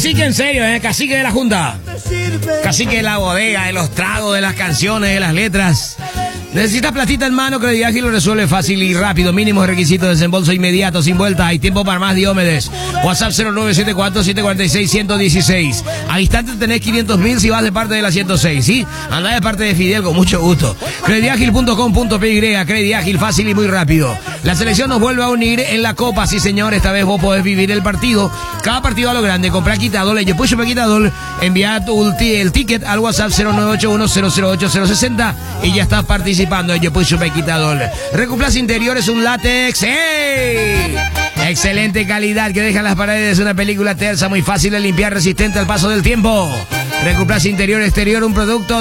cacique en serio, cacique de la junta. Cacique de la bodega, de los tragos, de las canciones, de las letras. Necesitas platita en mano, Crediágil lo resuelve fácil y rápido. Mínimos requisitos, desembolso inmediato, sin vuelta. Hay tiempo para más Diomedes. WhatsApp 0974-746-116. A instante tenés 500.000 si vas de parte de la 106, ¿sí? Andá de parte de Fidel con mucho gusto. Crediágil.com.py. Crediágil, fácil y muy rápido. La selección nos vuelve a unir en la Copa, sí señor. Esta vez vos podés vivir el partido. Cada partido a lo grande. Comprá Quitadol, yo puedo Quitadol. Envía el ticket al WhatsApp 0981-008-060 y ya estás participando. Yo puedo Quitadol. Recuplas interiores, un látex. ¡Ey! Excelente calidad que dejan las paredes. Una película tersa, muy fácil de limpiar, resistente al paso del tiempo. Recuplas interior, exterior, un producto